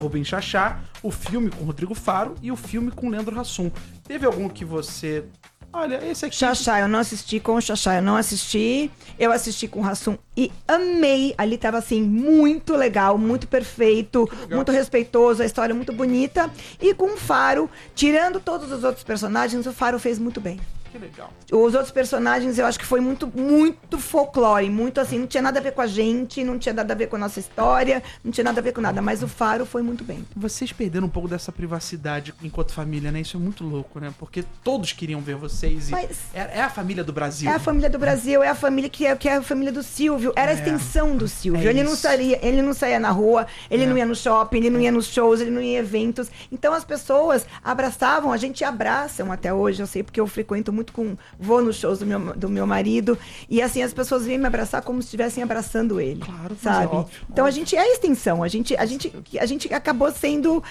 Rubem Chachá, o filme com Rodrigo Faro e o filme com Leandro Hassum. Teve algum que você... Olha, esse aqui... Chachá, eu não assisti com o Chachá, eu não assisti. Eu assisti com o Hassum e amei. Ali tava, assim, muito legal, muito perfeito, muito respeitoso, a história muito bonita. E com o Faro, tirando todos os outros personagens, o Faro fez muito bem. Que legal. Os outros personagens, eu acho que foi muito, muito folclore, muito assim, não tinha nada a ver com a gente, não tinha nada a ver com a nossa história, não tinha nada a ver com nada, mas o Faro foi muito bem. Vocês perderam um pouco dessa privacidade enquanto família, né? Isso é muito louco, né? Porque todos queriam ver vocês e é a família do Brasil. É a família do Brasil, é a família que é a família do Silvio, era a extensão do Silvio. Ele não saía na rua, ele não ia no shopping, ele não ia nos shows, ele não ia em eventos. Então as pessoas abraçavam, a gente abraçam até hoje, eu sei porque eu frequento muito vou nos shows do meu marido, e assim, as pessoas vêm me abraçar como se estivessem abraçando ele. Claro, sabe? Óbvio, então a gente é a extensão, a gente acabou sendo,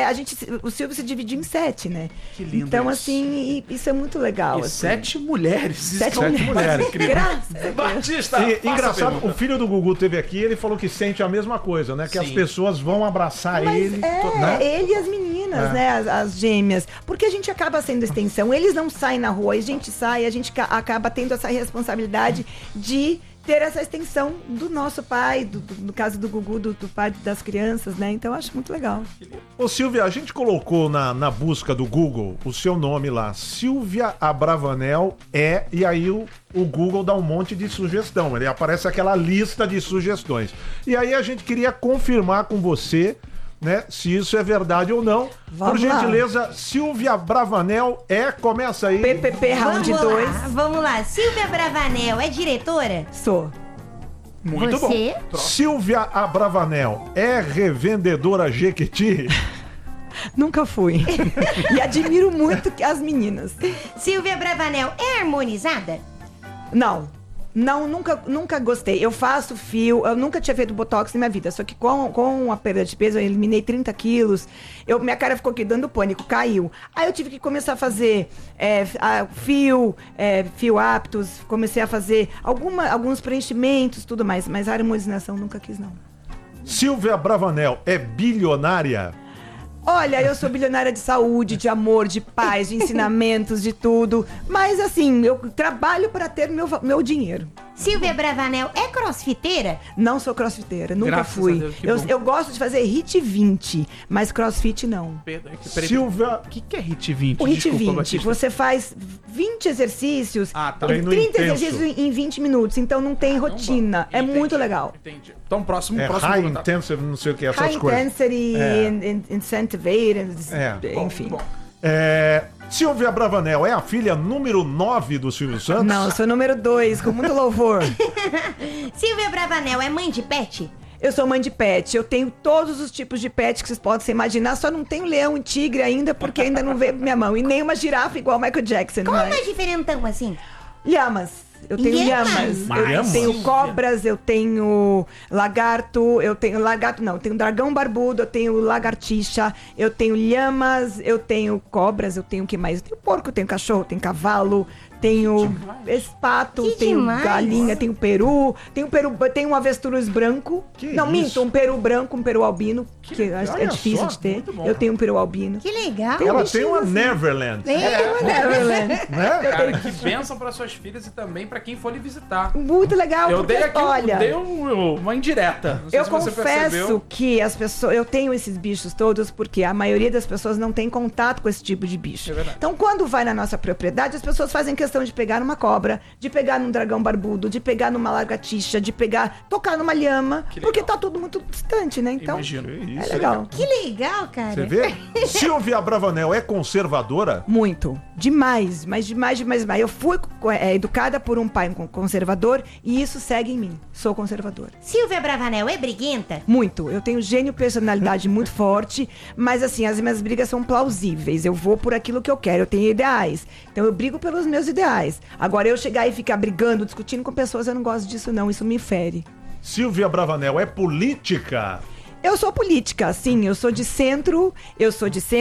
o Silvio se dividiu em 7, né? Que lindo. Então, isso. assim, isso é muito legal. E assim. 7 mulheres. 7 mulheres. Graças. Batista, engraçado, o filho do Gugu teve aqui, ele falou que sente a mesma coisa, né? Que as pessoas vão abraçar ele. Né? Ele e as meninas, né? As gêmeas. Porque a gente acaba sendo extensão. Eles não saem na rua, a gente sai, a gente acaba tendo essa responsabilidade de ter essa extensão do nosso pai, no caso do Gugu, do pai das crianças, né? Então eu acho muito legal. Ô Silvia, a gente colocou na busca do Google o seu nome lá, Silvia Abravanel e aí o Google dá um monte de sugestão, ele aparece aquela lista de sugestões. E aí a gente queria confirmar com você, né, se isso é verdade ou não. Vamos Por lá. gentileza, Silvia Bravanel começa aí. PPP Round 2. Vamos lá. Silvia Bravanel é diretora? Sou. Muito Você? bom. Silvia Abravanel é revendedora Jequiti? Nunca fui. E admiro muito as meninas. Silvia Bravanel é harmonizada? Não, nunca gostei. Eu faço fio, eu nunca tinha feito botox na minha vida. Só que com a perda de peso, eu eliminei 30 quilos. Minha cara ficou aqui dando pânico, caiu. Aí eu tive que começar a fazer fio aptos, comecei a fazer alguns preenchimentos, tudo mais. Mas a harmonização nunca quis, não. Silvia Bravanel é bilionária? Olha, eu sou bilionária de saúde, de amor, de paz, de ensinamentos, de tudo. Mas assim, eu trabalho para ter meu dinheiro. Silvia Bravanel é crossfiteira? Não sou crossfiteira, nunca Graças fui. a Deus, que bom. Eu gosto de fazer hit 20, mas crossfit não. Silvia... O que é hit 20? O hit Desculpa, 20, Batista. você faz 20 exercícios, Ah, tá. 30 exercícios em 20 minutos, então não tem rotina. É muito legal. Entendi. Então, próximo high vou botar. intensive, não sei o que, essas High coisas. intensity, incentivated, enfim. Bom. Silvia Bravanel é a filha número 9 do Silvio Santos? Não, eu sou número 2, com muito louvor. Silvia Bravanel é mãe de pet? Eu sou mãe de pet, eu tenho todos os tipos de pet que vocês podem imaginar, só não tenho leão e tigre ainda, porque ainda não veio pra minha mão. E nem uma girafa igual Michael Jackson. Como mas... é diferentão assim? Lhamas. Eu tenho lhamas. Eu tenho cobras, eu tenho lagarto, eu tenho dragão barbudo, eu tenho lagartixa, eu tenho lhamas, eu tenho cobras, eu tenho o que mais? Eu tenho porco, eu tenho cachorro, eu tenho cavalo, tenho espato, Que tenho demais. galinha, tenho peru, tenho um avestruz branco. Minto, um peru branco, um peru albino, que é olha difícil só, de ter. muito bom. Eu tenho um peru albino. Que legal. Ela tem uma Neverland. Neverland. Né? Cara, que bênção para suas filhas e também para quem for lhe visitar. Muito legal, Eu porque, dei aqui olha... uma indireta. Não sei Eu se você confesso percebeu. que as pessoas, eu tenho esses bichos todos porque a maioria das pessoas não tem contato com esse tipo de bicho. É verdade. Então, quando vai na nossa propriedade, as pessoas fazem questão de pegar numa cobra, de pegar num dragão barbudo, de pegar numa lagartixa, de tocar numa lhama, porque tá tudo muito distante, né? Então, Imagino. é legal. Que legal, cara. Você vê? Silvia Bravanel é conservadora? Muito. Demais, mas demais. Eu fui educada por um pai conservador e isso segue em mim. Sou conservadora. Silvia Bravanel é briguenta? Muito. Eu tenho gênio, personalidade muito forte, mas assim, as minhas brigas são plausíveis. Eu vou por aquilo que eu quero, eu tenho ideais. Então eu brigo pelos meus ideais. Agora, eu chegar e ficar brigando, discutindo com pessoas, eu não gosto disso não, isso me fere. Silvia Bravanel é política? Eu sou política, sim, eu sou de centro, eu sou de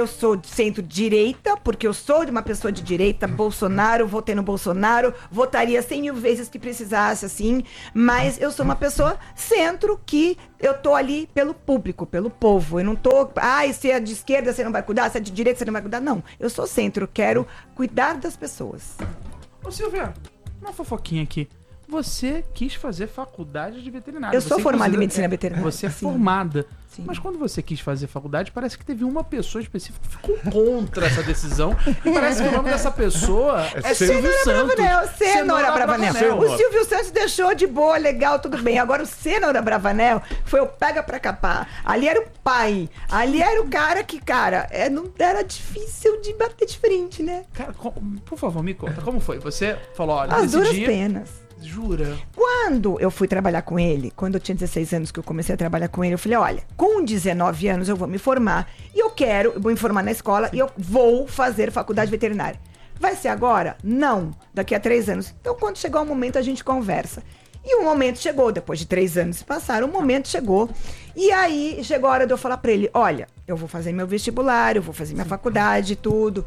centro-direita, porque eu sou de uma pessoa de direita, Bolsonaro, votei no Bolsonaro, votaria 100 mil vezes que precisasse, assim, mas eu sou uma pessoa centro que eu tô ali pelo público, pelo povo, eu não tô, se é de esquerda você não vai cuidar, se é de direita você não vai cuidar, não, eu sou centro, eu quero cuidar das pessoas. Ô Silvia, uma fofoquinha aqui. Você quis fazer faculdade de veterinária. Eu sou formada em medicina veterinária. Você é formada. Sim. Mas quando você quis fazer faculdade, parece que teve uma pessoa específica que ficou contra essa decisão. E parece que o nome dessa pessoa é Silvio Santos. Cenoura Bravanel. O Silvio Santos deixou de boa, legal, tudo bem. Agora o Cenoura Bravanel foi o pega pra capar. Ali era o pai. Ali era o cara que, não era difícil de bater de frente, né? Cara, por favor, me conta. Como foi? Você falou, olha, as duras penas. Jura? Quando eu fui trabalhar com ele, quando eu tinha 16 anos que eu comecei a trabalhar com ele, eu falei, olha, com 19 anos eu vou me formar e eu vou me formar na escola e eu vou fazer faculdade veterinária. Vai ser agora? Não. Daqui a 3 anos. Então, quando chegar o momento, a gente conversa. E o momento chegou, depois de 3 anos se passaram, o momento chegou. E aí, chegou a hora de eu falar pra ele, olha, eu vou fazer meu vestibular, eu vou fazer minha faculdade e tudo.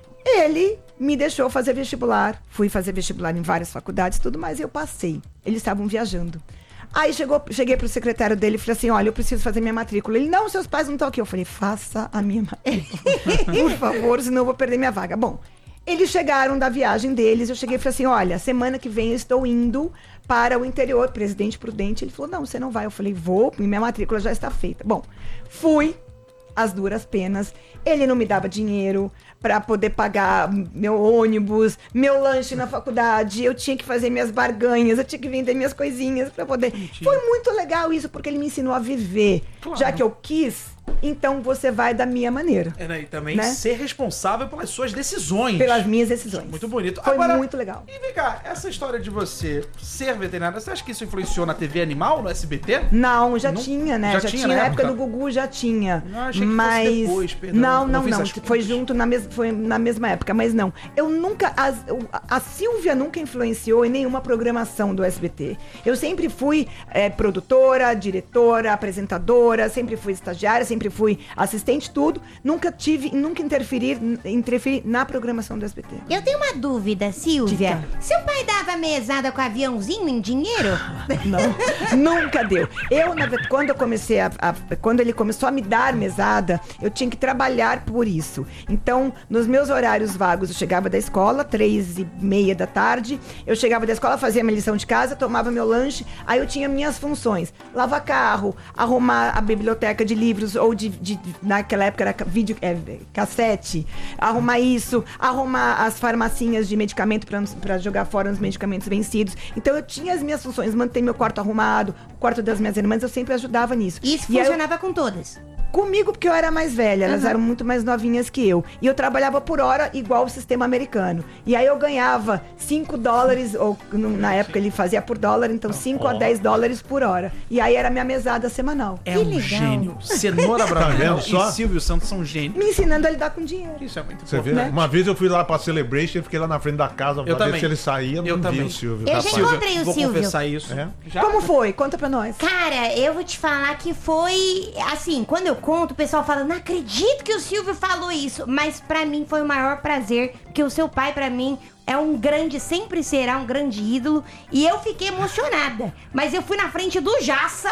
Ele me deixou fazer vestibular. Fui fazer vestibular em várias faculdades e tudo mais, e eu passei. Eles estavam viajando. Aí cheguei pro secretário dele e falei assim, olha, eu preciso fazer minha matrícula. Ele, não, seus pais não estão aqui. Eu falei, faça a minha matrícula, por favor, senão eu vou perder minha vaga. Bom, eles chegaram da viagem deles, eu cheguei e falei assim, olha, semana que vem eu estou indo para o interior, Presidente Prudente. Ele falou, não, você não vai. Eu falei, vou, minha matrícula já está feita. Bom, fui, às duras penas, ele não me dava dinheiro para poder pagar meu ônibus, meu lanche na faculdade, eu tinha que fazer minhas barganhas, eu tinha que vender minhas coisinhas para poder... Foi muito legal isso, porque ele me ensinou a viver. Claro. Já que eu quis, então você vai da minha maneira. E também ser responsável pelas suas decisões. Pelas minhas decisões. Muito bonito. Foi agora, muito legal. E vem cá, essa história de você ser veterinária, você acha que isso influenciou na TV Animal, no SBT? Não, já tinha, né? Já tinha na época do Gugu, já tinha. Não, achei que fosse depois, perdão. Não. Foi junto foi na mesma época, mas não. Eu nunca... A Silvia nunca influenciou em nenhuma programação do SBT. Eu sempre fui produtora, diretora, apresentadora, sempre fui estagiária, sempre fui assistente, tudo. Nunca interferi na programação do SBT. Eu tenho uma dúvida, Silvia. Seu pai dava mesada com aviãozinho em dinheiro? Não, nunca deu. Quando ele começou a me dar mesada, eu tinha que trabalhar por isso. Então, nos meus horários vagos, eu chegava da escola, 3:30 da tarde, eu chegava da escola, fazia minha lição de casa, tomava meu lanche, aí eu tinha minhas funções. Lavar carro, arrumar a biblioteca de livros, ou naquela época era cassete, arrumar isso, arrumar as farmacinhas de medicamento para jogar fora os medicamentos vencidos. Então eu tinha as minhas funções, manter meu quarto arrumado, o quarto das minhas irmãs, eu sempre ajudava nisso. Isso funcionava com todas? Comigo, porque eu era mais velha, elas eram muito mais novinhas que eu. E eu trabalhava por hora igual o sistema americano. E aí eu ganhava $5, ou na época ele fazia por dólar, então $5 a $10 por hora. E aí era minha mesada semanal. É um gênio. Cenoura Bravanel e Silvio Santos são gênios. Me ensinando a lidar com dinheiro. Isso é muito bom. Você vê, né? Uma vez eu fui lá pra Celebration, fiquei lá na frente da casa pra ver se ele saía, não vi o Silvio. Eu já encontrei o Silvio. Vou confessar isso. Já? Como foi? Conta pra nós. Cara, eu vou te falar que foi... Assim, quando eu conto, o pessoal fala, não acredito que o Silvio falou isso. Mas pra mim foi o maior prazer, porque o seu pai, pra mim, sempre será um grande ídolo. E eu fiquei emocionada. Mas eu fui na frente do Jaça.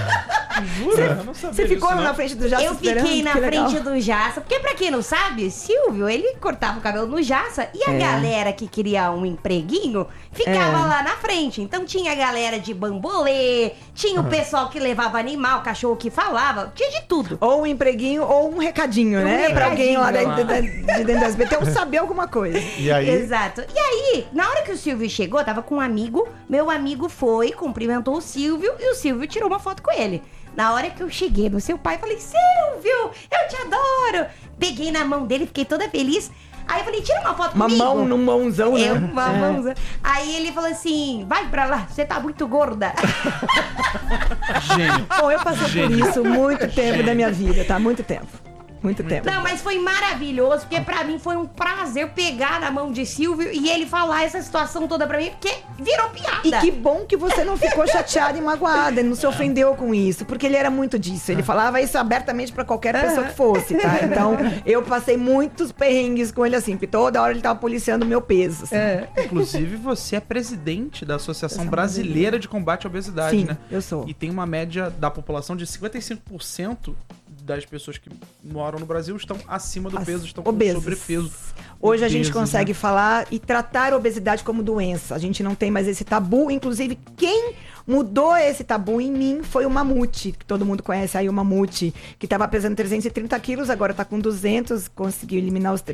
Jura? Você ficou na frente do Jaça? Eu fiquei na frente do Jaça. Porque pra quem não sabe, Silvio, ele cortava o cabelo no Jaça. E a galera que queria um empreguinho ficava lá na frente. Então tinha a galera de bambolê, tinha o pessoal que levava animal, cachorro que falava, tinha de tudo. Ou um empreguinho ou um recadinho, né? Pra alguém lá de dentro do SBT ou saber alguma coisa. E aí? Exato. E aí, na hora que o Silvio chegou, tava com um amigo, meu amigo foi, cumprimentou o Silvio e o Silvio tirou uma foto com ele. Na hora que eu cheguei no seu pai, falei, Silvio, eu te adoro. Peguei na mão dele, fiquei toda feliz. Aí eu falei, tira uma foto comigo. Uma mão num mãozão, né? Uma mãozão. Aí ele falou assim, vai pra lá, você tá muito gorda. Gênio. Bom, eu passei por isso muito tempo da minha vida, tá? Muito tempo. Muito tempo. Não, mas foi maravilhoso, porque pra mim foi um prazer pegar na mão de Silvio e ele falar essa situação toda pra mim, porque virou piada. E que bom que você não ficou chateada e magoada, ele não se ofendeu com isso, porque ele era muito disso. Ele falava isso abertamente pra qualquer pessoa que fosse, tá? Então, eu passei muitos perrengues com ele assim, porque toda hora ele tava policiando o meu peso. Assim. Inclusive, você é presidente da Associação Brasileira de Combate à Obesidade, Sim, né? eu sou. E tem uma média da população de 55% das pessoas que moram no Brasil estão acima do peso, estão com sobrepeso. Hoje a gente consegue falar e tratar a obesidade como doença. A gente não tem mais esse tabu. Inclusive, quem mudou esse tabu em mim foi o Mamute, que todo mundo conhece aí, o Mamute, que estava pesando 330 quilos, agora tá com 200, conseguiu eliminar os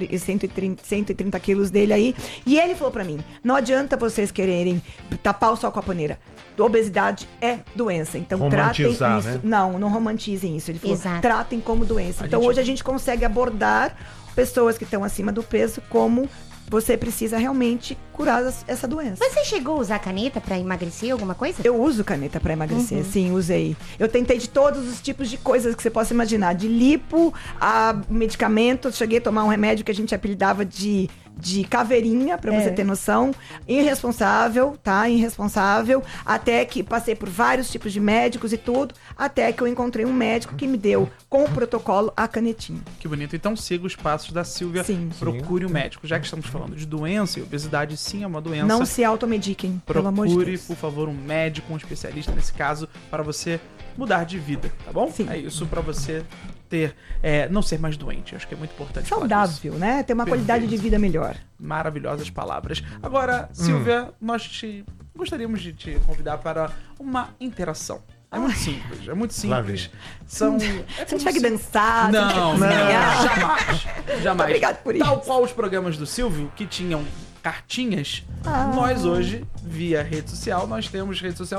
130 quilos dele aí. E ele falou pra mim, não adianta vocês quererem tapar o sol com a paneira. Obesidade é doença, então tratem isso. Né? Não romantizem isso. Ele falou, Exato. tratem como doença. Então hoje a gente consegue abordar pessoas que estão acima do peso como você precisa realmente curar essa doença. Você chegou a usar caneta pra emagrecer, alguma coisa? Eu uso caneta pra emagrecer, sim, usei. Eu tentei de todos os tipos de coisas que você possa imaginar, de lipo a medicamentos. Cheguei a tomar um remédio que a gente apelidava de caveirinha, pra você ter noção. Irresponsável, tá? Irresponsável. Até que passei por vários tipos de médicos e tudo, até que eu encontrei um médico que me deu, com o protocolo, a canetinha. Que bonito. Então siga os passos da Silvia. Sim. Procure o médico. Já que estamos falando de doença, e obesidade sim é uma doença. Não se automediquem, pelo amor de Procure, Deus. por favor, um médico, um especialista nesse caso, para você mudar de vida, tá bom? Sim. É isso, para você ter, não ser mais doente. Acho que é muito importante falar disso. Saudável, né? Ter uma qualidade de vida melhor. Maravilhosas palavras. Agora, Silvia, nós gostaríamos de te convidar para uma interação. É muito simples, é muito simples. São... Você tiver que dançar, Não, jamais. Jamais. Obrigado por isso. Tal qual os programas do Silvio, que tinham cartinhas, nós hoje, via rede social, nós temos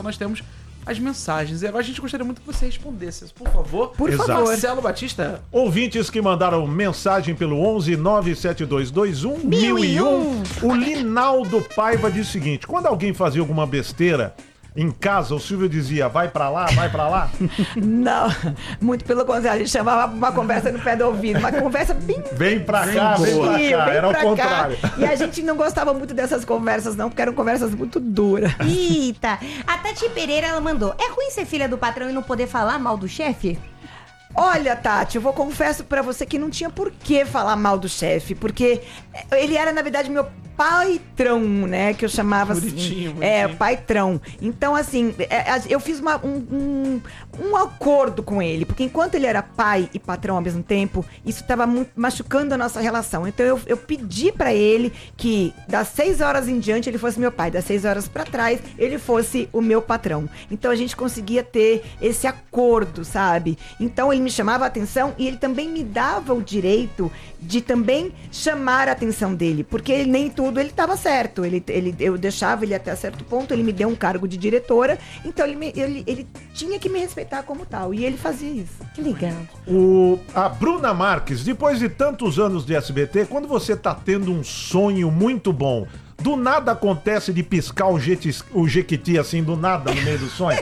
as mensagens. E agora a gente gostaria muito que você respondesse, por favor. Por favor. Marcelo Batista. Ouvintes que mandaram mensagem pelo 11 97221 1001. O Linaldo Paiva diz o seguinte: quando alguém fazia alguma besteira em casa, o Silvio dizia, vai pra lá, vai pra lá? Não, muito pelo contrário, ele chamava uma conversa no pé do ouvido, uma conversa bem... Vem pra cá, vem pra cá, era o contrário. E a gente não gostava muito dessas conversas não, porque eram conversas muito duras. Eita! A Tati Pereira, ela mandou, é ruim ser filha do patrão e não poder falar mal do chefe? Olha, Tati, eu confesso pra você que não tinha por que falar mal do chefe, porque ele era, na verdade, meu patrão, né? Que eu chamava Bonitinho, assim. bonitinho. Patrão. Então, assim, eu fiz um acordo com ele, porque enquanto ele era pai e patrão ao mesmo tempo, isso estava machucando a nossa relação. Então, eu pedi pra ele que das 6 horas em diante ele fosse meu pai, das 6 horas pra trás ele fosse o meu patrão. Então, a gente conseguia ter esse acordo, sabe? Então, ele me chamava a atenção e ele também me dava o direito de também chamar a atenção dele, porque nem tudo ele estava certo. Eu deixava ele até certo ponto, ele me deu um cargo de diretora, então ele tinha que me respeitar como tal, e ele fazia isso. Que legal. A Bruna Marques, depois de tantos anos de SBT, quando você tá tendo um sonho muito bom, do nada acontece de piscar o Jequiti assim, do nada, no meio do sonho?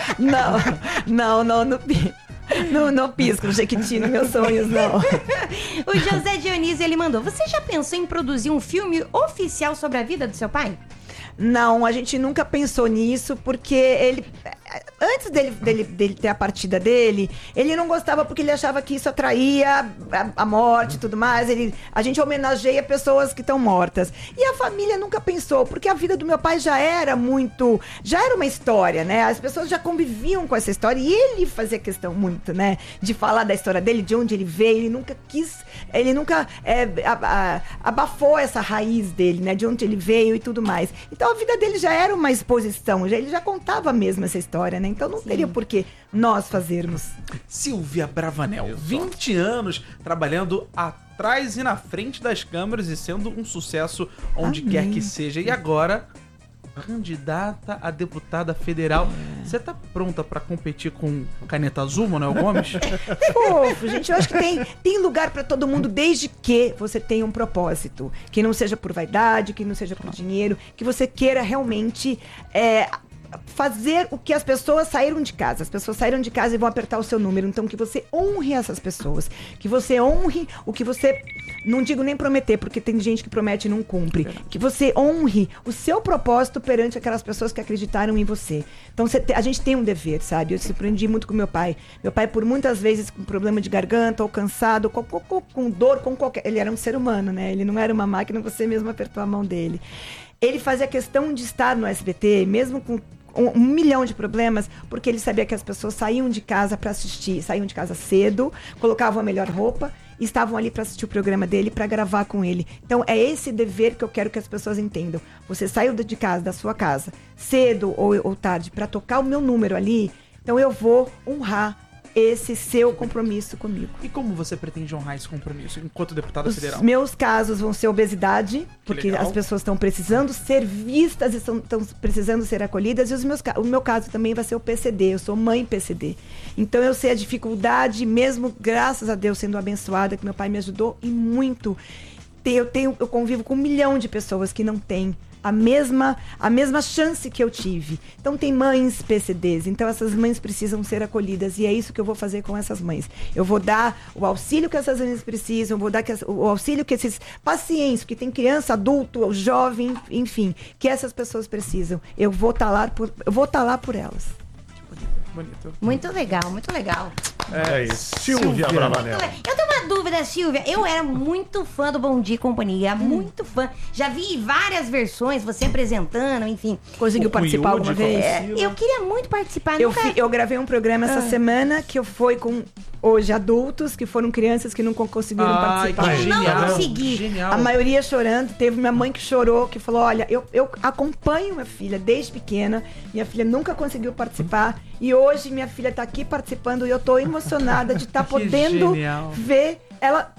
Não pisco o Jequiti nos meus sonhos, não. O José Dionísio, ele mandou, você já pensou em produzir um filme oficial sobre a vida do seu pai? Não, a gente nunca pensou nisso, porque ele... Antes dele ter a partida dele, ele não gostava porque ele achava que isso atraía a morte e tudo mais. A gente homenageia pessoas que estão mortas. E a família nunca pensou, porque a vida do meu pai já era uma história, né? As pessoas já conviviam com essa história e ele fazia questão muito, né? De falar da história dele, de onde ele veio. Ele nunca abafou essa raiz dele, né? De onde ele veio e tudo mais. Então a vida dele já era uma exposição, ele já contava mesmo essa história, né? Então não teria por que nós fazermos. Silvia Bravanel, 20 anos trabalhando atrás e na frente das câmeras e sendo um sucesso onde quer que seja. E agora, candidata a deputada federal. Você tá pronta pra competir com Caneta Azul, Manuel Gomes? Fofo, gente, eu acho que tem lugar pra todo mundo, desde que você tenha um propósito. Que não seja por vaidade, que não seja por dinheiro, que você queira realmente fazer o que as pessoas saíram de casa. As pessoas saíram de casa e vão apertar o seu número. Então, que você honre essas pessoas. Que você honre o que você... Não digo nem prometer, porque tem gente que promete e não cumpre. Que você honre o seu propósito perante aquelas pessoas que acreditaram em você. Então, a gente tem um dever, sabe? Eu surpreendi muito com meu pai. Meu pai, por muitas vezes, com problema de garganta ou cansado, com dor, com qualquer... Ele era um ser humano, né? Ele não era uma máquina, você mesmo apertou a mão dele. Ele fazia questão de estar no SBT, mesmo com 1 milhão de problemas, porque ele sabia que as pessoas saíam de casa para assistir, saíam de casa cedo, colocavam a melhor roupa e estavam ali para assistir o programa dele, para gravar com ele. Então é esse dever que eu quero que as pessoas entendam. Você saiu de casa, da sua casa, cedo ou tarde, para tocar o meu número ali, então eu vou honrar esse seu compromisso comigo. E como você pretende honrar esse compromisso enquanto deputada federal? Os meus casos vão ser obesidade, porque legal. as pessoas estão precisando ser vistas e estão precisando ser acolhidas. E o meu caso também vai ser o PCD. Eu sou mãe PCD. Então eu sei a dificuldade, mesmo graças a Deus sendo abençoada, que meu pai me ajudou e muito. Eu convivo com 1 milhão de pessoas que não têm a mesma chance que eu tive. Então tem mães PCDs, então essas mães precisam ser acolhidas e é isso que eu vou fazer com essas mães. Eu vou dar o auxílio que essas mães precisam, vou dar o auxílio que esses pacientes, que tem criança, adulto, jovem, enfim, que essas pessoas precisam. Eu vou estar lá por elas. Bonito. Muito legal, muito legal. É isso. Silvia Abravanel. Eu tenho uma dúvida, Silvia. Eu era muito fã do Bom Dia e Companhia, muito fã. Já vi várias versões, você apresentando, enfim. Conseguiu participar alguma vez? Eu queria muito participar. Eu gravei um programa essa semana que eu fui com hoje adultos, que foram crianças que não conseguiram participar. Eu não consegui. Genial. A maioria chorando. Teve minha mãe que chorou, que falou, olha, eu acompanho minha filha desde pequena. Minha filha nunca conseguiu participar. E hoje minha filha tá aqui participando e eu tô emocionada de estar podendo ver ela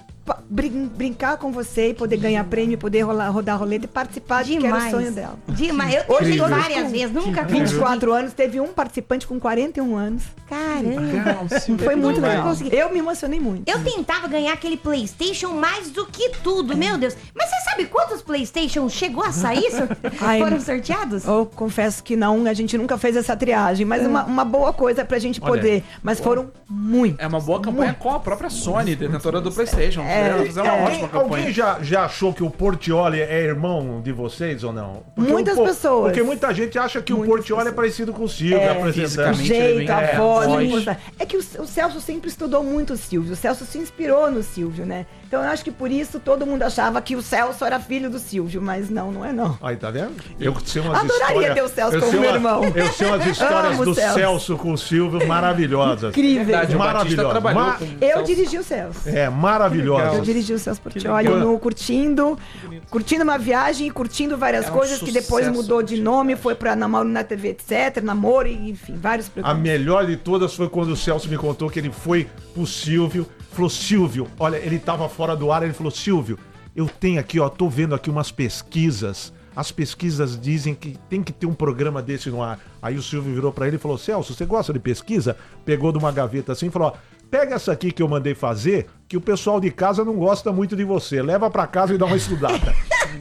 brincar com você e poder ganhar prêmio, poder rodar roleta e participar de que era o sonho dela. Demais. Eu hoje várias vezes, nunca vi. 24 anos, teve um participante com 41 anos. Caramba. Foi muito legal. Consegui. Eu me emocionei muito. Eu tentava ganhar aquele PlayStation mais do que tudo, meu Deus. Mas você sabe quantos PlayStation chegou a sair? Foram sorteados? Eu confesso que não, a gente nunca fez essa triagem, mas uma boa coisa pra gente poder. Mas foram muitos. É uma boa campanha com a própria Sony, detentora do PlayStation. Fizeram uma ótima campanha. Alguém já achou que o Portiolli é irmão de vocês ou não? Muitas pessoas. Porque muita gente acha que o Portiolli é parecido com o Silvio, apresentando. O jeito, a voz. voz. É que o Celso sempre estudou muito o Silvio. O Celso se inspirou no Silvio, né? Então eu acho que por isso todo mundo achava que o Celso era filho do Silvio, mas não é não. Aí, tá vendo? Eu sei umas Adoraria ter o Celso como meu irmão. Eu sei umas histórias do Celso com o Silvio maravilhosas. Incrível. Verdade, o Batista Maravilhosa. trabalhou com o Eu Celso. dirigi o Celso. É, maravilhosa. Eu dirigi o Celso Portiolli no curtindo uma viagem e curtindo várias Era um coisas que depois sucesso, mudou de nome, foi pra Namoro na TV, etc, Namoro, e, enfim, vários A programas. melhor de todas foi quando o Celso me contou que ele foi pro Silvio, falou, Silvio, olha, ele tava fora do ar, ele falou, Silvio, eu tenho aqui, ó, tô vendo aqui umas pesquisas, as pesquisas dizem que tem que ter um programa desse no ar. Aí o Silvio virou pra ele e falou, Celso, você gosta de pesquisa? Pegou de uma gaveta assim e falou, ó, pega essa aqui que eu mandei fazer, que o pessoal de casa não gosta muito de você, leva pra casa e dá uma estudada.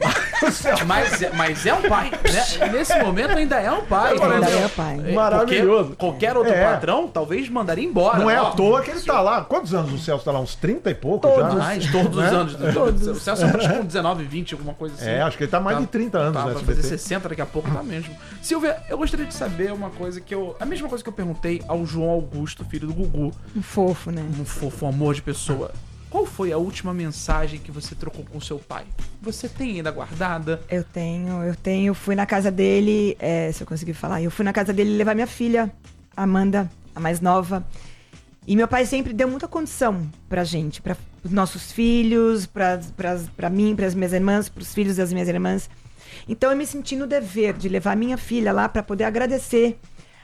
Mas é um pai, né? Nesse momento ainda é um pai. Ainda é pai. Maravilhoso. Porque qualquer outro patrão talvez mandaria embora. Não é Ó, à toa que ele tá lá. Quantos anos o Celso tá lá? Uns 30 e pouco já? Mais, todos os anos. O Celso acho que com 19, 20, alguma coisa assim. É, acho que ele tá mais de 30 anos Tá, no vai SBT. fazer 60 daqui a pouco, tá mesmo. Silvia, eu gostaria de saber uma coisa que eu... A mesma coisa que eu perguntei ao João Augusto, filho do Gugu. Um fofo, né? Um fofo, um amor de pessoa. Qual foi a última mensagem que você trocou com seu pai? Você tem ainda guardada? Eu tenho. Fui na casa dele, se eu conseguir falar, eu fui na casa dele levar minha filha, Amanda, a mais nova. E meu pai sempre deu muita condição pra gente, para os nossos filhos, pra mim, pras minhas irmãs, pros filhos das minhas irmãs. Então eu me senti no dever de levar minha filha lá pra poder agradecer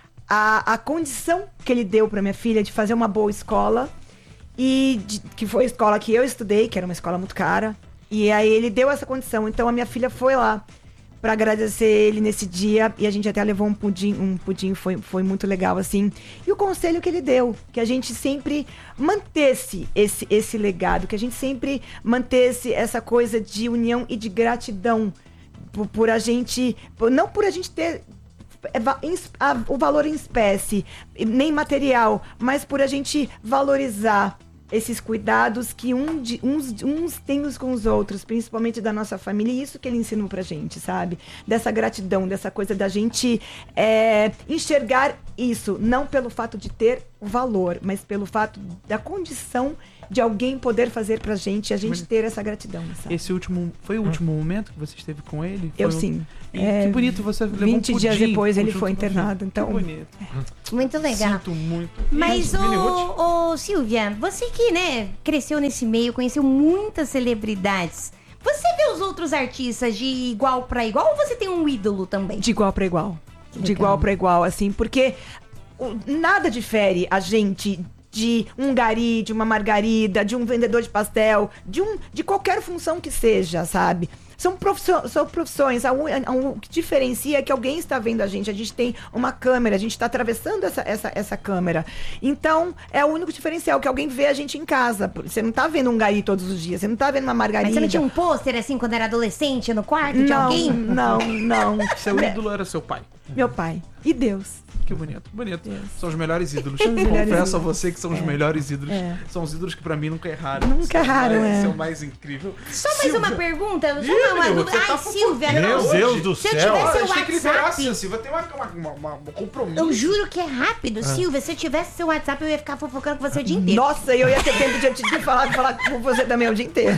a condição que ele deu pra minha filha de fazer uma boa escola. Que foi a escola que eu estudei, que era uma escola muito cara. E aí ele deu essa condição. Então a minha filha foi lá pra agradecer ele nesse dia. E a gente até levou um pudim, foi muito legal, assim. E o conselho que ele deu, que a gente sempre mantesse esse legado, que a gente sempre mantesse essa coisa de união e de gratidão por a gente... Não por a gente ter o valor em espécie, nem material, mas por a gente valorizar esses cuidados que uns têm uns com os outros, principalmente da nossa família, e isso que ele ensinou pra gente, sabe? Dessa gratidão, dessa coisa da gente enxergar isso, não pelo fato de ter o valor, mas pelo fato da condição de alguém poder fazer pra gente, e a gente ter essa gratidão, sabe? Esse foi o último momento que você esteve com ele? Sim. Que bonito, você levou 20 dias depois ele junto foi com você. internado, então... Que bonito. Muito legal. Sinto muito. Mas, Mini Ruth? ô Silvia, você que, né, cresceu nesse meio, conheceu muitas celebridades, você vê os outros artistas de igual pra igual ou você tem um ídolo também? De igual pra igual. De igual pra igual, assim, porque nada difere a gente de um gari, de uma margarida, de um vendedor de pastel, de qualquer função que seja, sabe? São profissões. O que diferencia é que alguém está vendo a gente tem uma câmera, a gente está atravessando essa câmera. Então, é o único diferencial, que alguém vê a gente em casa. Você não tá vendo um gari todos os dias, você não tá vendo uma margarida. Mas você não tinha um pôster, assim, quando era adolescente, no quarto de alguém? Não. Seu ídolo era seu pai. Meu pai. E Deus. Que bonito, bonito. Deus. São os melhores ídolos. Os melhores Confesso a ídolos. você que são os melhores ídolos. É. São os ídolos que pra mim nunca erraram. Nunca erraram, Esse é é. o mais incrível. Só mais uma pergunta, só Ih, uma meu, dúvida. você tá Ai, Silvia, fofoqueira não. Meu Deus do Se eu céu. tivesse Olha, a seu gente tem que liberar WhatsApp... assim, vai ter um compromisso. Eu juro que é rápido, Silvia. Se eu tivesse seu WhatsApp, eu ia ficar fofocando com você o dia inteiro. Nossa, eu ia ter tempo de falar com você também o dia inteiro.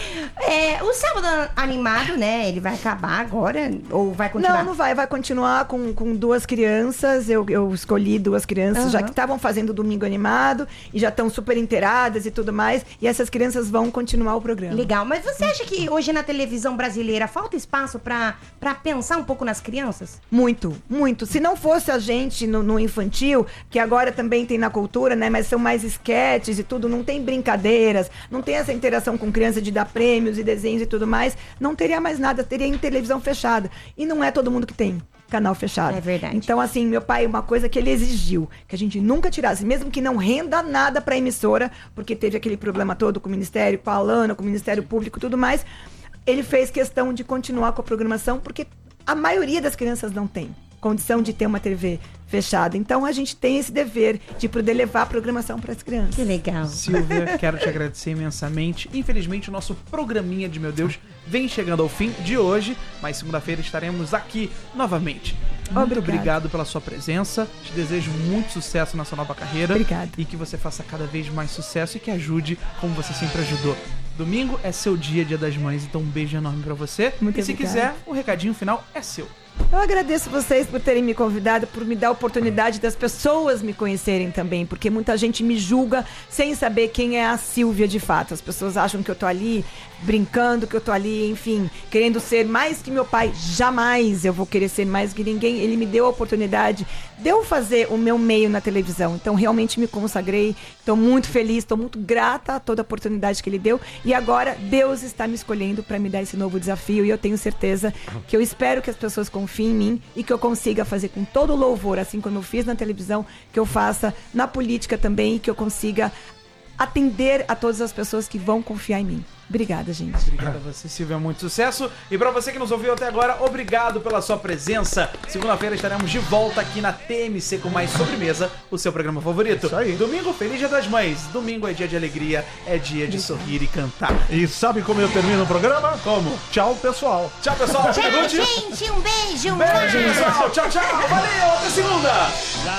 O Sábado Animado, né? Ele vai acabar agora? Ou vai continuar? Não vai continuar com duas crianças. Eu escolhi duas crianças, já que estavam fazendo Domingo Animado e já estão super inteiradas e tudo mais. E essas crianças vão continuar o programa. Legal, mas você acha que hoje na televisão brasileira falta espaço pra pensar um pouco nas crianças? Muito, muito. Se não fosse a gente no infantil, que agora também tem na cultura, né? Mas são mais esquetes e tudo, não tem brincadeiras, não tem essa interação com criança de dar prêmios e desenhos e tudo mais, não teria mais nada, teria em televisão fechada. E não é todo mundo que tem canal fechado. É verdade. Então, assim, meu pai, uma coisa que ele exigiu, que a gente nunca tirasse, mesmo que não renda nada pra emissora, porque teve aquele problema todo com o Ministério, com a Alana, com o Ministério Público e tudo mais, ele fez questão de continuar com a programação, porque a maioria das crianças não tem condição de ter uma TV fechada. Então, a gente tem esse dever de poder levar a programação para as crianças. Que legal. Silvia, quero te agradecer imensamente. Infelizmente, o nosso programinha de Meu Deus vem chegando ao fim de hoje, mas segunda-feira estaremos aqui novamente. Muito obrigado pela sua presença. Te desejo muito sucesso na sua nova carreira. Obrigada. E que você faça cada vez mais sucesso e que ajude como você sempre ajudou. Domingo é seu dia das mães, então um beijo enorme pra você. Muito e se obrigada. quiser, o recadinho final é seu. Eu agradeço vocês por terem me convidado, por me dar a oportunidade das pessoas me conhecerem também, porque muita gente me julga sem saber quem é a Silvia de fato. As pessoas acham que eu tô ali brincando, que eu tô ali, enfim, querendo ser mais que meu pai. Jamais eu vou querer ser mais que ninguém. Ele me deu a oportunidade de eu fazer o meu meio na televisão. Então, realmente me consagrei. Estou muito feliz, estou muito grata a toda a oportunidade que ele deu. E agora, Deus está me escolhendo para me dar esse novo desafio. E eu tenho certeza que eu espero que as pessoas confiem em mim e que eu consiga fazer com todo o louvor, assim como eu fiz na televisão, que eu faça na política também e que eu consiga atender a todas as pessoas que vão confiar em mim. Obrigada, gente. Obrigado a você, Silvia. Muito sucesso. E pra você que nos ouviu até agora, obrigado pela sua presença. Segunda-feira estaremos de volta aqui na TMC com mais Sobremesa, o seu programa favorito. Isso aí. Domingo, feliz Dia das Mães. Domingo é dia de alegria, é dia de sorrir e cantar. E sabe como eu termino o programa? Como? Tchau, pessoal. Tchau, pessoal. Tchau, Ruth. gente. Um beijo. Beijo, pessoal. Tchau, tchau. Valeu. Até segunda.